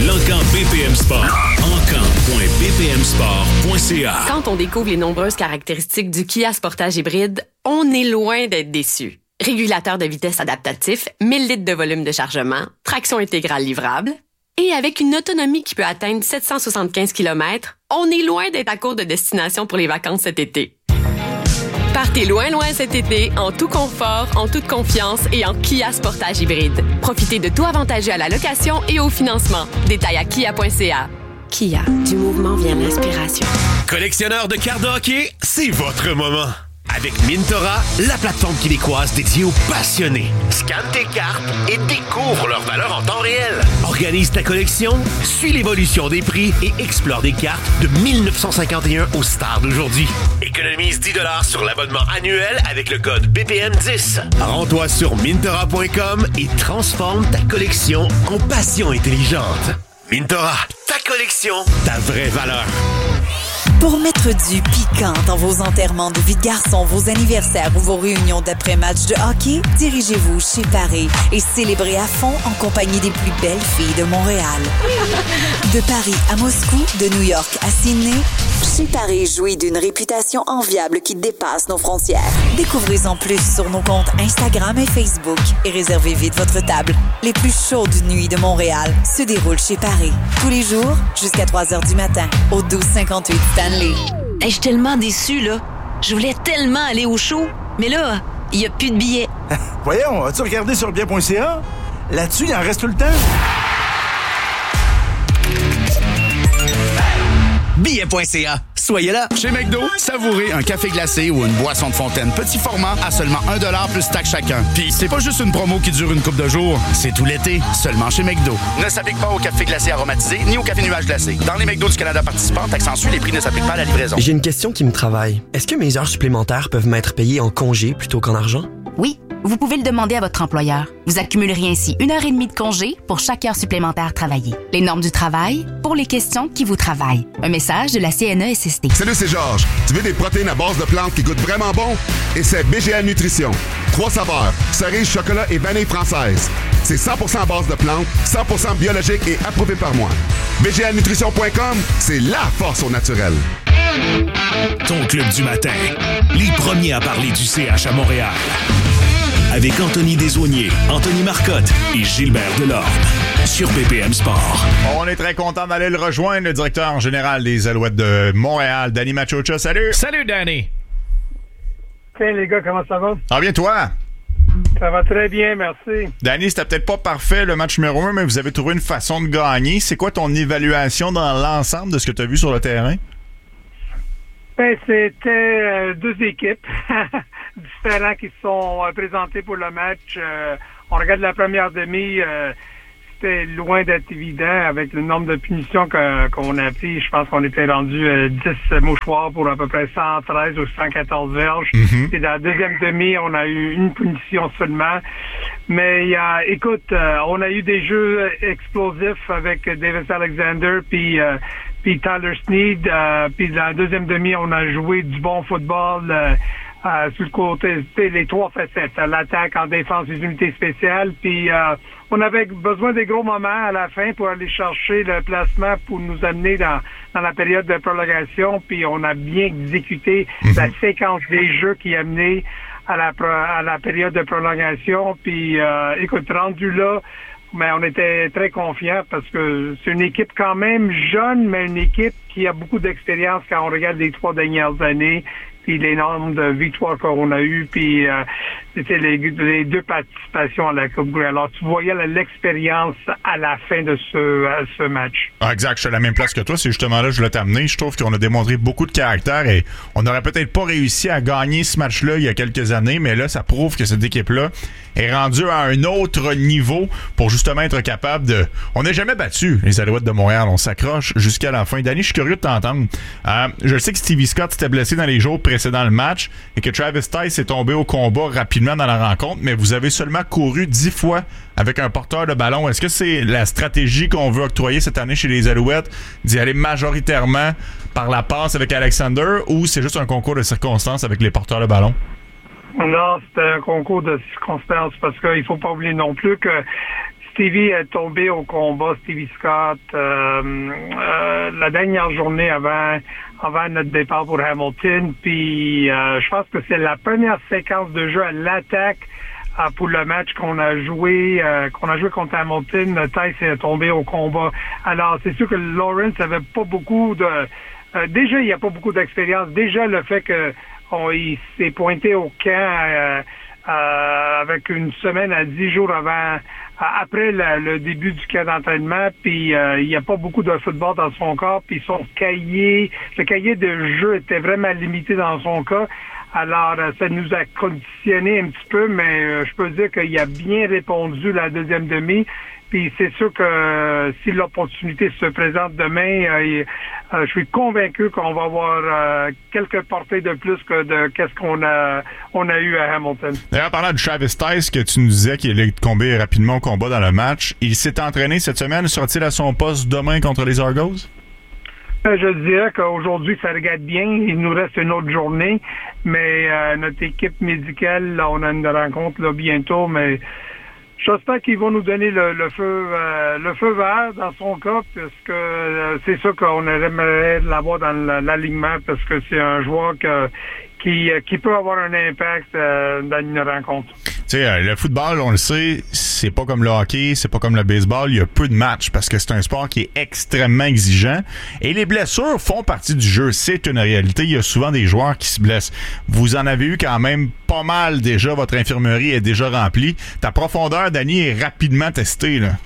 L'Encan BPM Sport. Encan.bpmsport.ca. Quand on découvre les nombreuses caractéristiques du Kia Sportage hybride, on est loin d'être déçu. Régulateur de vitesse adaptatif, 1000 litres de volume de chargement, traction intégrale livrable, et avec une autonomie qui peut atteindre 775 km, on est loin d'être à court de destination pour les vacances cet été. Partez loin cet été, en tout confort, en toute confiance et en Kia Sportage hybride. Profitez de tout avantageux à la location et au financement. Détails à kia.ca. Kia, du mouvement vient l'inspiration. Collectionneur de cartes de hockey, c'est votre moment. Avec Mintora, la plateforme québécoise dédiée aux passionnés. Scanne tes cartes et découvre leur valeur en temps réel. Organise ta collection, suis l'évolution des prix et explore des cartes de 1951 aux stars d'aujourd'hui. Économise 10$ sur l'abonnement annuel avec le code BPM10. Rends-toi sur Mintora.com et transforme ta collection en passion intelligente. Mintora, ta collection, ta vraie valeur. Pour mettre du piquant dans vos enterrements de vie de garçon, vos anniversaires ou vos réunions d'après-match de hockey, dirigez-vous chez Paris et célébrez à fond en compagnie des plus belles filles de Montréal. De Paris à Moscou, de New York à Sydney, chez Paris jouit d'une réputation enviable qui dépasse nos frontières. Découvrez-en plus sur nos comptes Instagram et Facebook et réservez vite votre table. Les plus chaudes nuits de Montréal se déroulent chez Paris. Tous les jours, jusqu'à 3h du matin, au 1258 Stanley. Hey, je suis tellement déçue, là. Je voulais tellement aller au show, mais là, il n'y a plus de billets. Voyons, as-tu regardé sur bien.ca? Là-dessus, il en reste tout le temps. Billet.ca. Soyez là. Chez McDo, savourez un café glacé ou une boisson de fontaine petit format à seulement 1$ plus taxe chacun. Puis c'est pas juste une promo qui dure une couple de jours, c'est tout l'été, seulement chez McDo. Ne s'applique pas au café glacé aromatisé ni au café nuage glacé. Dans les McDo du Canada participants, taxe en sus, les prix ne s'appliquent pas à la livraison. J'ai une question qui me travaille. Est-ce que mes heures supplémentaires peuvent m'être payées en congé plutôt qu'en argent? Oui, vous pouvez le demander à votre employeur. Vous accumulerez ainsi 1h30 de congé pour chaque heure supplémentaire travaillée. Les normes du travail pour les questions qui vous travaillent. Un message de la CNESST. Salut, c'est Georges. Tu veux des protéines à base de plantes qui goûtent vraiment bon? Et c'est BGA Nutrition. 3 saveurs, cerise, chocolat et vanille française. C'est 100% à base de plantes, 100% biologique et approuvé par moi. BGAnutrition.com, c'est la force au naturel. Ton club du matin. Les premiers à parler du CH à Montréal. Avec Anthony Desaulniers, Anthony Marcotte et Gilbert Delorme. Sur BPM Sport. On est très content d'aller le rejoindre, le directeur général des Alouettes de Montréal, Danny Machocha. Salut! Salut, Danny! Tiens, les gars, comment ça va? Ah bien, toi? Ça va très bien, merci. Danny, c'était peut-être pas parfait le match numéro 1, mais vous avez trouvé une façon de gagner. C'est quoi ton évaluation dans l'ensemble de ce que tu as vu sur le terrain? Ben, c'était deux équipes différentes qui se sont présentées pour le match. On regarde la première demi, c'était loin d'être évident avec le nombre de punitions qu'on a pris. Je pense qu'on était rendu 10 mouchoirs pour à peu près 113 ou 114 verges. Et dans la deuxième demi, on a eu une punition seulement. Mais écoute, on a eu des jeux explosifs avec Davis Alexander puis Tyler Sneed. Puis dans la deuxième demi, on a joué du bon football sur le côté, les trois facettes, l'attaque, en défense, les unités spéciales. Puis on avait besoin des gros moments à la fin pour aller chercher le placement pour nous amener dans la période de prolongation. Puis on a bien exécuté la séquence des jeux qui a mené à la période de prolongation. Puis écoute, rendu là, mais on était très confiants parce que c'est une équipe quand même jeune, mais une équipe qui a beaucoup d'expérience quand on regarde les 3 dernières années, puis les nombres de victoires qu'on a eues, puis c'était les 2 participations à la Coupe Grey. Alors, tu voyais l'expérience à la fin de ce match. Ah, exact, je suis à la même place que toi. C'est justement là que je voulais t'amener. Je trouve qu'on a démontré beaucoup de caractère et on n'aurait peut-être pas réussi à gagner ce match-là il y a quelques années, mais là, ça prouve que cette équipe-là est rendue à un autre niveau pour justement être capable de... On n'est jamais battu, les Alouettes de Montréal. On s'accroche jusqu'à la fin. Danny, je suis curieux de t'entendre. Je sais que Stevie Scott s'était blessé dans les jours précédents le match et que Travis Tice est tombé au combat rapidement dans la rencontre, mais vous avez seulement couru 10 fois avec un porteur de ballon. Est-ce que c'est la stratégie qu'on veut octroyer cette année chez les Alouettes, d'y aller majoritairement par la passe avec Alexander, ou c'est juste un concours de circonstances avec les porteurs de ballon? Non, c'était un concours de circonstances parce qu'il faut pas oublier non plus que Stevie est tombé au combat, Stevie Scott, la dernière journée avant notre départ pour Hamilton. Puis je pense que c'est la première séquence de jeu à l'attaque pour le match qu'on a joué contre Hamilton. Tice est tombé au combat. Alors c'est sûr que Lawrence avait pas beaucoup de déjà il n'y a pas beaucoup d'expérience. Déjà le fait que il s'est pointé au camp avec une semaine à 10 jours après le début du camp d'entraînement, puis il n'y a pas beaucoup de football dans son corps, puis le cahier de jeu était vraiment limité dans son cas. Alors, ça nous a conditionné un petit peu, mais je peux dire qu'il a bien répondu la deuxième demi. Puis c'est sûr que si l'opportunité se présente demain, je suis convaincu qu'on va avoir quelques portées de plus que qu'est-ce qu'on a eu à Hamilton. D'ailleurs, parlant de Travis Tice, que tu nous disais qu'il allait tomber rapidement au combat dans le match, il s'est entraîné cette semaine. Sera-t-il à son poste demain contre les Argos? Je dirais qu'aujourd'hui, ça regarde bien. Il nous reste une autre journée, mais notre équipe médicale, là, on a une rencontre là, bientôt, mais j'espère qu'ils vont nous donner le feu vert dans son cas, parce que c'est ça qu'on aimerait l'avoir dans l'alignement, parce que c'est un joueur qui peut avoir un impact dans une rencontre. Tu sais, le football, on le sait, c'est pas comme le hockey, c'est pas comme le baseball. Il y a peu de matchs parce que c'est un sport qui est extrêmement exigeant. Et les blessures font partie du jeu. C'est une réalité. Il y a souvent des joueurs qui se blessent. Vous en avez eu quand même pas mal déjà. Votre infirmerie est déjà remplie. Ta profondeur, Danny, est rapidement testée, là.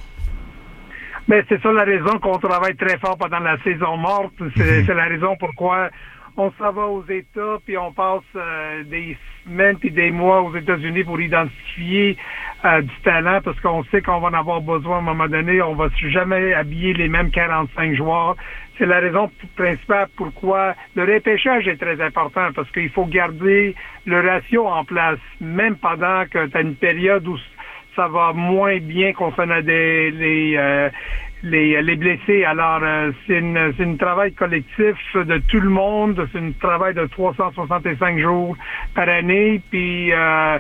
Ben, c'est ça la raison qu'on travaille très fort pendant la saison morte. C'est la raison pourquoi on s'en va aux États, puis on passe des semaines puis des mois aux États-Unis pour identifier du talent, parce qu'on sait qu'on va en avoir besoin à un moment donné. On va jamais habiller les mêmes 45 joueurs. C'est la raison principale pourquoi le repêchage est très important, parce qu'il faut garder le ratio en place, même pendant que tu as une période où ça va moins bien concernant les blessés. Alors, c'est un travail collectif de tout le monde. C'est un travail de 365 jours par année. Puis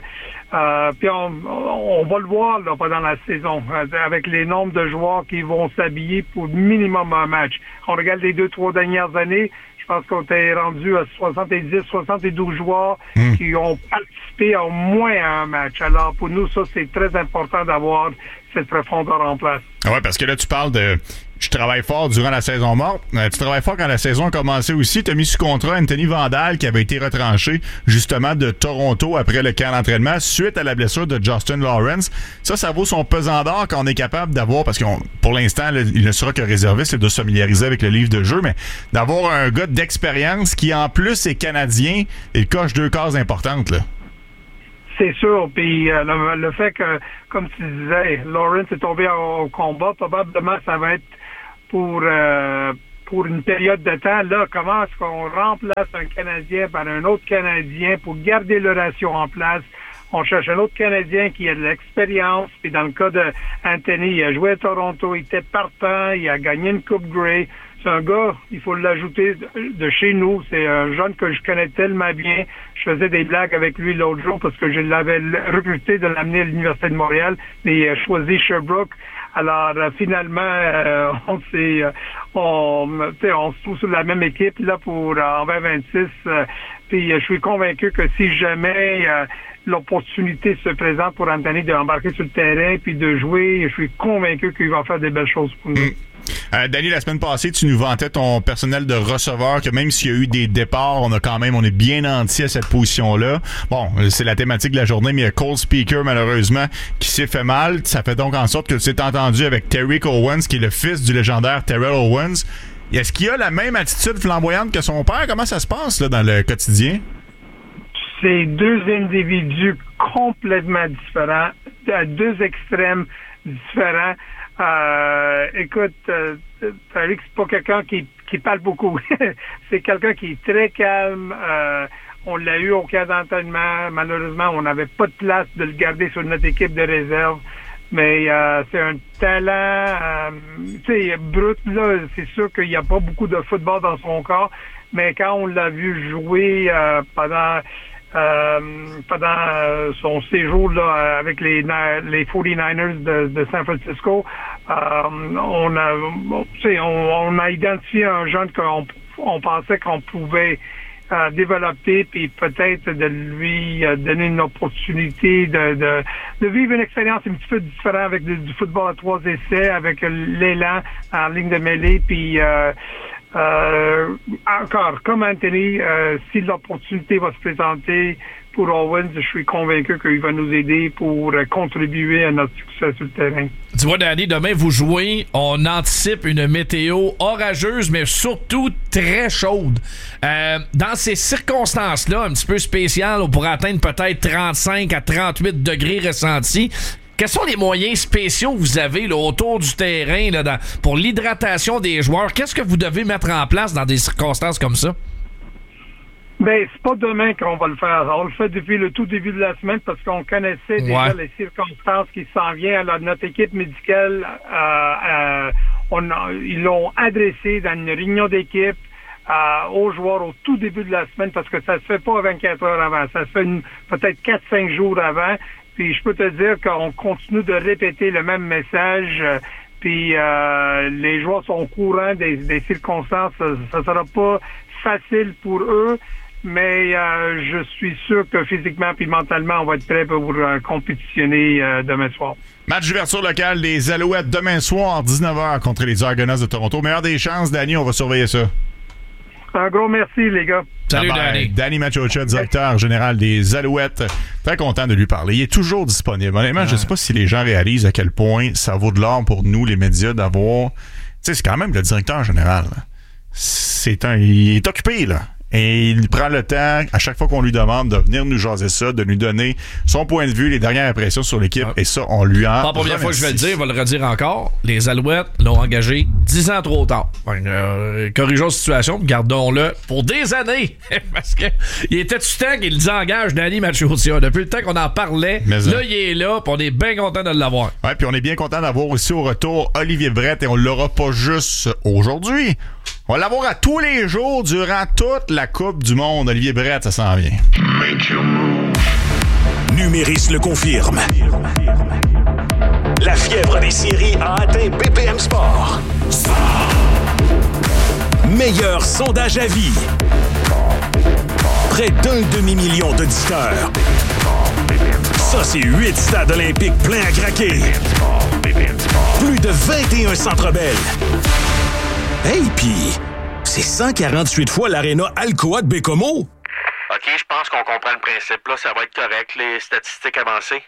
on va le voir là, pendant la saison, avec les nombres de joueurs qui vont s'habiller pour minimum un match. On regarde les 2-3 dernières années, je pense qu'on est rendu à 70-72 joueurs qui ont participé au moins à un match. Alors, pour nous, ça, c'est très important d'avoir cette profondeur en place. Ah ouais, parce que là, tu parles de « je travaille fort durant la saison morte ». Tu travailles fort quand la saison a commencé aussi. Tu as mis sous contrat Anthony Vandal, qui avait été retranché justement de Toronto après le camp d'entraînement suite à la blessure de Justin Lawrence. Ça vaut son pesant d'or quand on est capable d'avoir, parce que pour l'instant, il ne sera que réserviste, c'est de se familiariser avec le livre de jeu, mais d'avoir un gars d'expérience qui, en plus, est canadien et coche 2 cases importantes, là. C'est sûr, puis le fait que, comme tu disais, Lawrence est tombé au combat, probablement ça va être pour une période de temps. Là, comment est-ce qu'on remplace un Canadien par un autre Canadien pour garder le ratio en place? On cherche un autre Canadien qui a de l'expérience, puis dans le cas de Anthony, il a joué à Toronto, il était partant, il a gagné une Coupe Grey. C'est un gars, il faut l'ajouter de chez nous. C'est un jeune que je connais tellement bien. Je faisais des blagues avec lui l'autre jour parce que je l'avais recruté de l'amener à l'Université de Montréal, mais il a choisi Sherbrooke. Alors, finalement, on se trouve sur la même équipe là pour en 2026. Puis je suis convaincu que si jamais l'opportunité se présente pour Anthony d'embarquer sur le terrain puis de jouer, je suis convaincu qu'il va faire des belles choses pour nous. Danny, la semaine passée, tu nous vantais ton personnel de receveur, que même s'il y a eu des départs, on est bien entier à cette position-là. Bon, c'est la thématique de la journée, mais il y a Cole Speaker, malheureusement, qui s'est fait mal. Ça fait donc en sorte que tu t'es entendu avec Terry Owens, qui est le fils du légendaire Terrell Owens. Est-ce qu'il a la même attitude flamboyante que son père? Comment ça se passe là dans le quotidien? C'est deux individus complètement différents, à deux extrêmes différents. Écoute, Tariq, c'est pas quelqu'un qui parle beaucoup. C'est quelqu'un qui est très calme. On l'a eu au camp d'entraînement. Malheureusement, on n'avait pas de place de le garder sur notre équipe de réserve. Mais c'est un talent, brut, là. C'est sûr qu'il n'y a pas beaucoup de football dans son corps. Mais quand on l'a vu jouer pendant pendant son séjour là avec les 49ers de San Francisco. On a identifié un jeune qu'on pensait qu'on pouvait développer, puis peut-être de lui donner une opportunité de vivre une expérience un petit peu différente avec du football à 3 essais, avec l'élan en ligne de mêlée, puis encore, comme Anthony, si l'opportunité va se présenter pour Owens, je suis convaincu qu'il va nous aider pour contribuer à notre succès sur le terrain. Tu vois, Danny, demain, vous jouez, on anticipe une météo orageuse, mais surtout très chaude. Dans ces circonstances-là, un petit peu spéciales, on pourrait atteindre peut-être 35 à 38 degrés ressentis. Quels sont les moyens spéciaux que vous avez là, autour du terrain là, pour l'hydratation des joueurs? Qu'est-ce que vous devez mettre en place dans des circonstances comme ça? Ben, c'est pas demain qu'on va le faire. On le fait depuis le tout début de la semaine parce qu'on connaissait déjà les circonstances qui s'en viennent. Alors, notre équipe médicale, ils l'ont adressé dans une réunion d'équipe aux joueurs au tout début de la semaine parce que ça se fait pas 24 heures avant. Ça se fait peut-être 4-5 jours avant. Puis je peux te dire qu'on continue de répéter le même message. Puis les joueurs sont au courant des circonstances. Ça sera pas facile pour eux. Mais je suis sûr que physiquement et mentalement, on va être prêt pour compétitionner demain soir. Match d'ouverture locale des Alouettes demain soir, 19h contre les Argonauts de Toronto. Meilleure des chances, Danny, on va surveiller ça. Un gros merci, les gars. Salut, Danny. Danny Machocha, directeur général des Alouettes. Très content de lui parler. Il est toujours disponible. Honnêtement, je ne sais pas si les gens réalisent à quel point ça vaut de l'or pour nous, les médias, d'avoir... Tu sais, c'est quand même le directeur général. Il est occupé, là. Et il prend le temps, à chaque fois qu'on lui demande de venir nous jaser ça, de nous donner son point de vue, les dernières impressions sur l'équipe. Et ça, on lui en... Pas la première fois que je vais le dire, je vais le redire encore. Les Alouettes l'ont engagé 10 ans trop tard. Corrigeons la situation, gardons-le pour des années. Parce que il était tout temps qu'il engage Danny Machocha. Depuis le temps qu'on en parlait, là, il est là, puis on est bien content de l'avoir. Ouais, puis on est bien content d'avoir aussi au retour Olivier Brett, et on l'aura pas juste aujourd'hui. On va l'avoir à tous les jours durant toute la Coupe du Monde. Olivier Brett, ça s'en vient. Numéris le confirme. La fièvre des séries a atteint BPM Sport. Meilleur sondage à vie. Près d'1 demi-million d'auditeurs. Ça, c'est 8 stades olympiques pleins à craquer. Plus de 21 Centre Bell. Hey, pis, c'est 148 fois l'Arena Alcoa de Bécomo. OK, je pense qu'on comprend le principe. Là, ça va être correct, les statistiques avancées.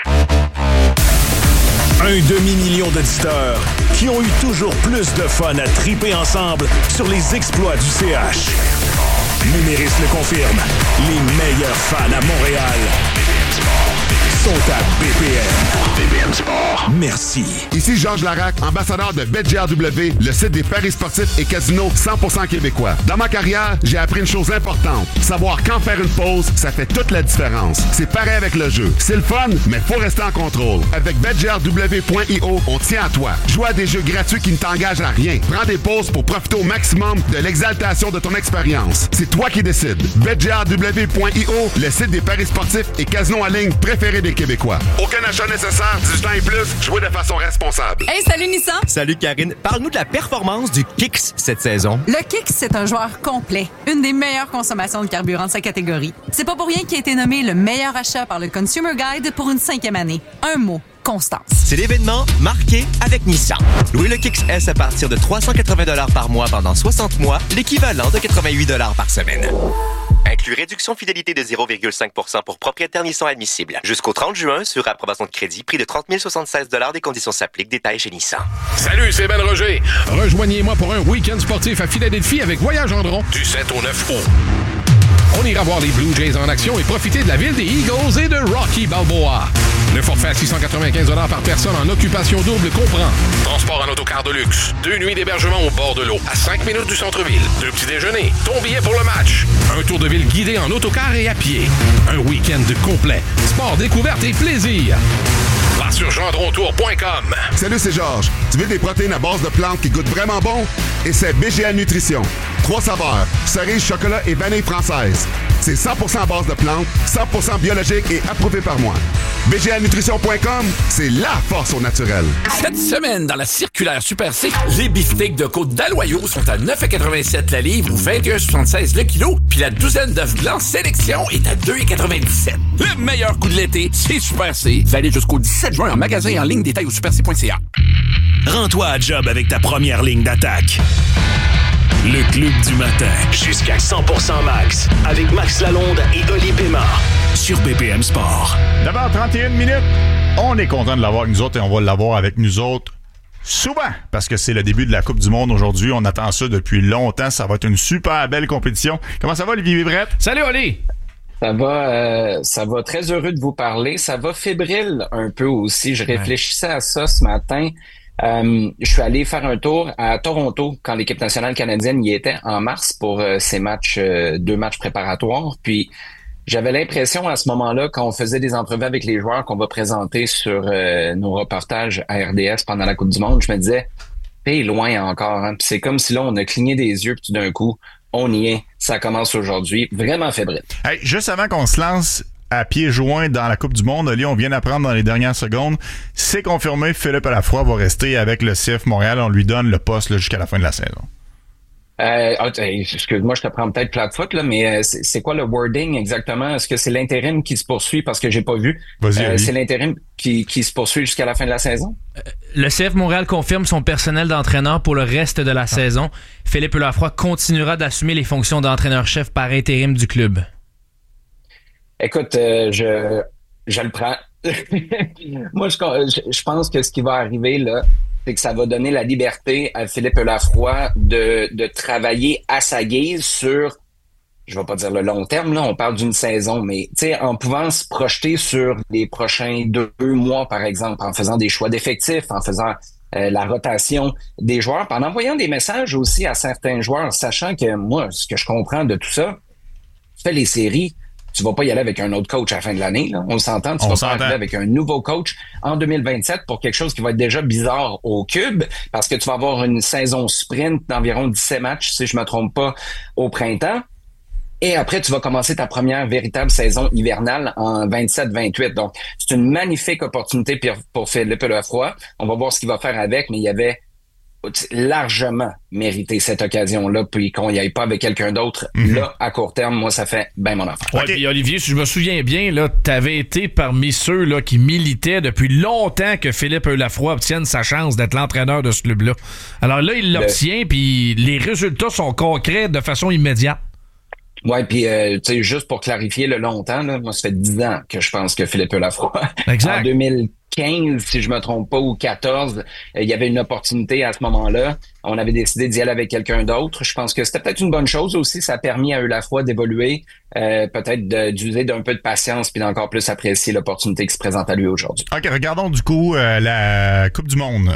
1 demi-million d'auditeurs qui ont eu toujours plus de fun à triper ensemble sur les exploits du CH. Numéris le confirme. Les meilleurs fans à Montréal sont à BPM. BPM Sport. Merci. Ici Georges Larac, ambassadeur de BetGRW, le site des paris sportifs et casinos 100% québécois. Dans ma carrière, j'ai appris une chose importante. Savoir quand faire une pause, ça fait toute la différence. C'est pareil avec le jeu. C'est le fun, mais faut rester en contrôle. Avec BetGRW.io, on tient à toi. Joue à des jeux gratuits qui ne t'engagent à rien. Prends des pauses pour profiter au maximum de l'exaltation de ton expérience. C'est toi qui décides. BetGRW.io, le site des paris sportifs et casinos en ligne préférés des Québécois. Aucun achat nécessaire, 18 ans et plus, jouez de façon responsable. Hey, salut Nissan! Salut Karine. Parle-nous de la performance du Kicks cette saison. Le Kicks, c'est un joueur complet. Une des meilleures consommations de carburant de sa catégorie. C'est pas pour rien qu'il a été nommé le meilleur achat par le Consumer Guide pour une 5e année. Un mot. Constance. C'est l'événement marqué avec Nissan. Louez le Kicks S à partir de 380 $ par mois pendant 60 mois, l'équivalent de 88 $ par semaine. Inclut réduction fidélité de 0,5% pour propriétaire Nissan admissible. Jusqu'au 30 juin, sur approbation de crédit, prix de 30 076 $. Des conditions s'appliquent. Détails chez Nissan. Salut, c'est Ben Roger. Rejoignez-moi pour un week-end sportif à Philadelphie avec Voyage Andron du 7 au 9 août. On ira voir les Blue Jays en action et profiter de la ville des Eagles et de Rocky Balboa. Le forfait à 695 $ par personne en occupation double comprend transport en autocar de luxe, 2 nuits d'hébergement au bord de l'eau, à 5 minutes du centre-ville, 2 petits déjeuners, ton billet pour le match, un tour de ville guidé en autocar et à pied, un week-end complet, sport, découverte et plaisir. Va sur gendrontour.com. Salut, c'est Georges. Tu veux des protéines à base de plantes qui goûtent vraiment bon? Et c'est BGA Nutrition. 3 saveurs, cerise, chocolat et vanille française. C'est 100% à base de plantes, 100% biologique et approuvé par moi. BGAnutrition.com, c'est la force au naturel. Cette semaine, dans la circulaire Super C, les beefsteaks de côte d'Aloyau sont à 9,87 la livre ou 21,76 le kilo, puis la douzaine d'œufs blancs sélection est à 2,97. Le meilleur coup de l'été, c'est Super C. Vous allez jusqu'au 17 juin en magasin et en ligne, détail au superc.ca. Rends-toi à job avec ta première ligne d'attaque. Le Club du matin, jusqu'à 100% max, avec Max Lalonde et Oli Pema, sur BPM Sport. D'abord, 31 minutes. On est content de l'avoir avec nous autres et on va l'avoir avec nous autres souvent, parce que c'est le début de la Coupe du Monde aujourd'hui. On attend ça depuis longtemps. Ça va être une super belle compétition. Comment ça va, Olivier Vibrette? Salut, Oli! Ça va très heureux de vous parler. Ça va fébrile un peu aussi. Je réfléchissais à ça ce matin. Je suis allé faire un tour à Toronto quand l'équipe nationale canadienne y était en mars pour ces matchs, 2 matchs préparatoires. Puis j'avais l'impression à ce moment-là, quand on faisait des entrevues avec les joueurs qu'on va présenter sur nos reportages à RDS pendant la Coupe du Monde, je me disais, t'es loin encore. Hein? Puis c'est comme si là, on a cligné des yeux, puis tout d'un coup, on y est. Ça commence aujourd'hui. Vraiment fébrile. Hey, juste avant qu'on se lance à pieds joints dans la Coupe du Monde, Oli, on vient d'apprendre dans les dernières secondes, c'est confirmé, Philippe Lafroy va rester avec le CF Montréal. On lui donne le poste là, jusqu'à la fin de la saison. Excuse-moi, je te prends peut-être plate-foot, là, mais c'est quoi le wording exactement? Est-ce que c'est l'intérim qui se poursuit parce que j'ai pas vu? C'est l'intérim qui se poursuit jusqu'à la fin de la saison? Le CF Montréal confirme son personnel d'entraîneur pour le reste de la saison. Philippe Lafroy continuera d'assumer les fonctions d'entraîneur-chef par intérim du club. Écoute, je le prends. Moi, je pense que ce qui va arriver, là, c'est que ça va donner la liberté à Philippe Lafroy de travailler à sa guise sur, je vais pas dire le long terme, là, on parle d'une saison, mais tu sais, en pouvant se projeter sur les prochains 2 mois, par exemple, en faisant des choix d'effectifs, en faisant la rotation des joueurs, en envoyant des messages aussi à certains joueurs, sachant que moi, ce que je comprends de tout ça, tu fais les séries, tu vas pas y aller avec un autre coach à la fin de l'année. Là. On s'entend, tu vas pas arriver avec un nouveau coach en 2027 pour quelque chose qui va être déjà bizarre au Cube, parce que tu vas avoir une saison sprint d'environ 17 matchs, si je me trompe pas, au printemps. Et après, tu vas commencer ta première véritable saison hivernale en 27-28. Donc, c'est une magnifique opportunité pour Philippe Lafroy. On va voir ce qu'il va faire avec, mais il y avait largement mérité cette occasion-là, puis qu'on n'y aille pas avec quelqu'un d'autre. Là, à court terme, moi, ça fait bien mon affaire. Ouais, puis Olivier, si je me souviens bien, là, t'avais été parmi ceux là, qui militaient depuis longtemps que Philippe Lafroy obtienne sa chance d'être l'entraîneur de ce club-là. Alors là, il l'obtient, puis les résultats sont concrets de façon immédiate. Ouais, puis tu sais, juste pour clarifier le longtemps, là, moi, ça fait 10 ans que je pense que Philippe Lafroy, en 2015, si je me trompe pas, ou 14, il y avait une opportunité à ce moment-là. On avait décidé d'y aller avec quelqu'un d'autre. Je pense que c'était peut-être une bonne chose aussi. Ça a permis à Lafroy d'évoluer, peut-être d'user d'un peu de patience puis d'encore plus apprécier l'opportunité qui se présente à lui aujourd'hui. OK, regardons du coup la Coupe du Monde.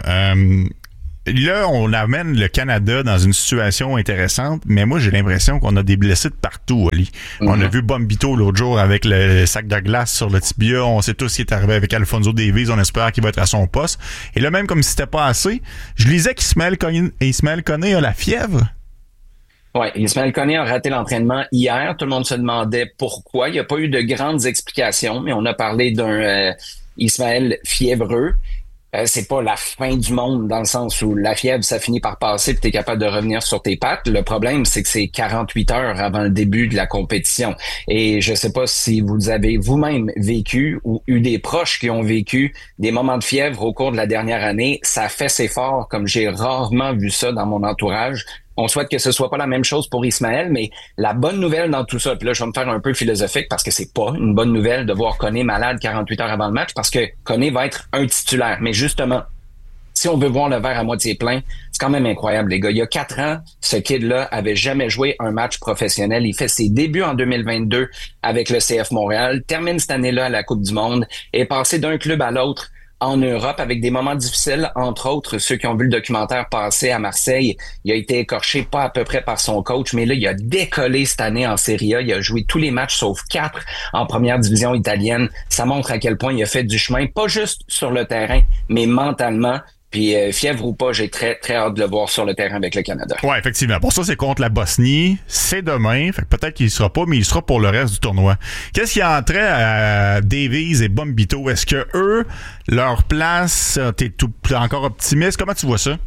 Là, on amène le Canada dans une situation intéressante, mais moi, j'ai l'impression qu'on a des blessés de partout, Oli. On a vu Bombito l'autre jour avec le sac de glace sur le tibia. On sait tous ce qui est arrivé avec Alfonso Davies. On espère qu'il va être à son poste. Et là, même comme si c'était pas assez, je lisais qu'Ismaël Koné a la fièvre. Oui, Ismaël Koné a raté l'entraînement hier. Tout le monde se demandait pourquoi. Il n'y a pas eu de grandes explications, mais on a parlé d'un Ismaël fiévreux. C'est pas la fin du monde dans le sens où la fièvre, ça finit par passer puis t'es capable de revenir sur tes pattes. Le problème, c'est que c'est 48 heures avant le début de la compétition. Et je sais pas si vous avez vous-même vécu ou eu des proches qui ont vécu des moments de fièvre au cours de la dernière année. Ça fait ses forts, comme j'ai rarement vu ça dans mon entourage. On souhaite que ce soit pas la même chose pour Ismaël, mais la bonne nouvelle dans tout ça, puis là, je vais me faire un peu philosophique parce que c'est pas une bonne nouvelle de voir Koné malade 48 heures avant le match parce que Koné va être un titulaire. Mais justement, si on veut voir le verre à moitié plein, c'est quand même incroyable, les gars. Il y a 4 ans, ce kid-là avait jamais joué un match professionnel. Il fait ses débuts en 2022 avec le CF Montréal, termine cette année-là à la Coupe du Monde, est passé d'un club à l'autre en Europe avec des moments difficiles, entre autres ceux qui ont vu le documentaire passer à Marseille. Il a été écorché pas à peu près par son coach, mais là, il a décollé cette année en Serie A. Il a joué tous les matchs sauf 4 en première division italienne. Ça montre à quel point il a fait du chemin, pas juste sur le terrain, mais mentalement. Puis fièvre ou pas, j'ai très, très hâte de le voir sur le terrain avec le Canada. Ouais, effectivement. Pour ça, c'est contre la Bosnie. C'est demain. Fait que peut-être qu'il ne sera pas, mais il sera pour le reste du tournoi. Qu'est-ce qui a trait à Davies et Bombito? Est-ce que eux, leur place, t'es encore optimiste? Comment tu vois ça?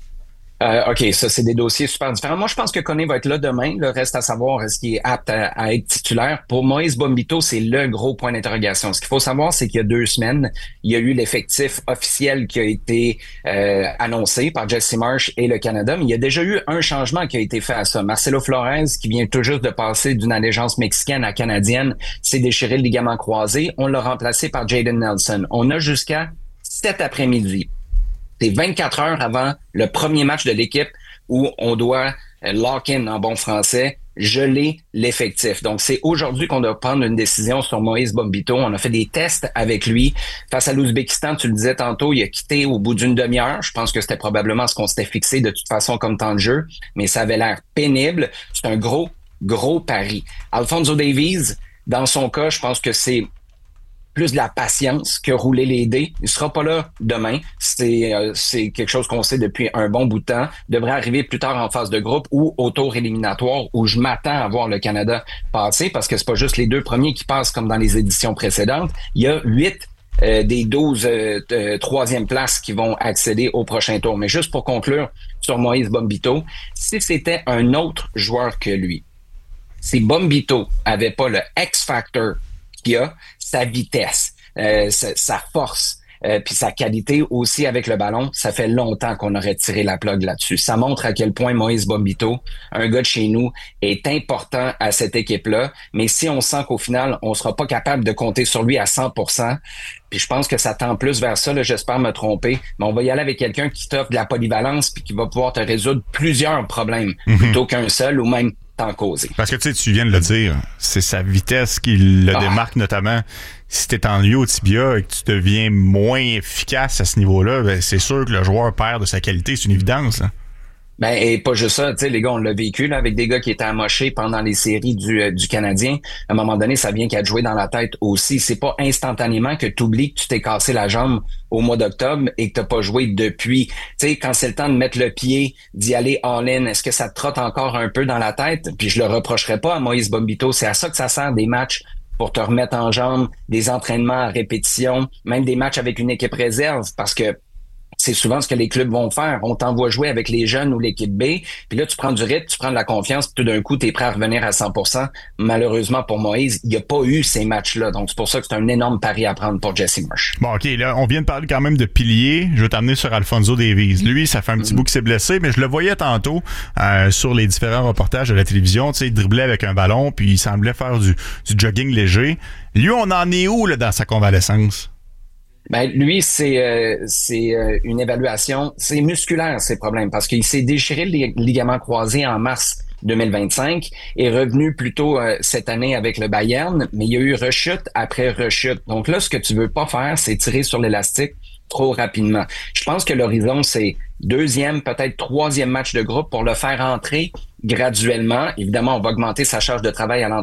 OK, ça, c'est des dossiers super différents. Moi, je pense que Koné va être là demain. Le reste à savoir, est-ce qu'il est apte à être titulaire? Pour Moïse Bombito, c'est le gros point d'interrogation. Ce qu'il faut savoir, c'est qu'il y a 2 semaines, il y a eu l'effectif officiel qui a été annoncé par Jesse Marsh et le Canada, mais il y a déjà eu un changement qui a été fait à ça. Marcelo Flores, qui vient tout juste de passer d'une allégeance mexicaine à canadienne, s'est déchiré le ligament croisé. On l'a remplacé par Jaden Nelson. On a jusqu'à cet après-midi. C'est 24 heures avant le premier match de l'équipe où on doit lock-in en bon français, geler l'effectif. Donc, c'est aujourd'hui qu'on doit prendre une décision sur Moïse Bombito. On a fait des tests avec lui. Face à l'Ouzbékistan, tu le disais tantôt, il a quitté au bout d'une demi-heure. Je pense que c'était probablement ce qu'on s'était fixé de toute façon comme temps de jeu, mais ça avait l'air pénible. C'est un gros pari. Alphonso Davies, dans son cas, je pense que c'est plus de la patience que rouler les dés. Il sera pas là demain. C'est quelque chose qu'on sait depuis un bon bout de temps. Devrait arriver plus tard en phase de groupe ou au tour éliminatoire où je m'attends à voir le Canada passer parce que c'est pas juste les 2 premiers qui passent comme dans les éditions précédentes. Il y a 8 des 12 troisième places qui vont accéder au prochain tour. Mais juste pour conclure sur Moïse Bombito, si c'était un autre joueur que lui, si Bombito avait pas le X-Factor qu'il a, sa vitesse, sa force, puis sa qualité aussi avec le ballon, ça fait longtemps qu'on aurait tiré la plug là-dessus. Ça montre à quel point Moïse Bombito, un gars de chez nous, est important à cette équipe-là. Mais si on sent qu'au final, on sera pas capable de compter sur lui à 100%, puis je pense que ça tend plus vers ça, là, j'espère me tromper, mais on va y aller avec quelqu'un qui t'offre de la polyvalence puis qui va pouvoir te résoudre plusieurs problèmes plutôt qu'un seul ou même t'en causer. Parce que tu viens de le dire, c'est sa vitesse qui le démarque notamment. Si t'es en lieu au tibia et que tu deviens moins efficace à ce niveau-là, ben c'est sûr que le joueur perd de sa qualité, c'est une évidence. Hein. Ben, et pas juste ça, tu sais, les gars, on l'a vécu, là, avec des gars qui étaient amochés pendant les séries du Canadien. À un moment donné, ça vient qu'à te jouer dans la tête aussi. C'est pas instantanément que tu oublies que tu t'es cassé la jambe au mois d'octobre et que t'as pas joué depuis. Tu sais, quand c'est le temps de mettre le pied, d'y aller all-in, est-ce que ça te trotte encore un peu dans la tête? Puis je le reprocherai pas à Moïse Bombito. C'est à ça que ça sert des matchs pour te remettre en jambe, des entraînements à répétition, même des matchs avec une équipe réserve, parce que c'est souvent ce que les clubs vont faire. On t'envoie jouer avec les jeunes ou l'équipe B, puis là, tu prends du rythme, tu prends de la confiance, puis tout d'un coup, tu es prêt à revenir à 100%. Malheureusement, pour Moïse, il n'y a pas eu ces matchs-là. Donc, c'est pour ça que c'est un énorme pari à prendre pour Jesse Marsh. Bon, OK, là, on vient de parler quand même de pilier. Je vais t'amener sur Alphonso Davies. Lui, ça fait un petit bout qu'il s'est blessé, mais je le voyais tantôt sur les différents reportages de la télévision. Tu sais, il driblait avec un ballon, puis il semblait faire du jogging léger. Lui, on en est où là, dans sa convalescence? Ben lui, c'est une évaluation, c'est musculaire ses problèmes parce qu'il s'est déchiré le ligament croisé en mars 2025, est revenu plus tôt cette année avec le Bayern, mais il y a eu rechute après rechute. Donc là, ce que tu veux pas faire, c'est tirer sur l'élastique trop rapidement. Je pense que l'horizon, c'est 2e, peut-être 3e match de groupe pour le faire entrer graduellement. Évidemment, on va augmenter sa charge de travail à l'entraînement